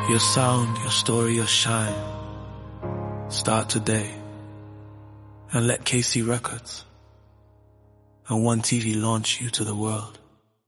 Your sound, your story, your shine. Start today and let KC Records and One TV launch you to the world.